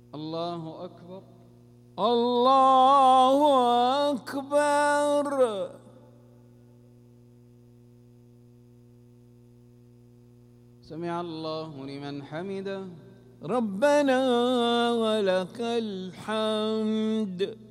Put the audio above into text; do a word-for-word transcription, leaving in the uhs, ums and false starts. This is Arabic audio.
الله أكبر. الله أكبر. سمع الله لمن حمده. ربنا ولك الحمد.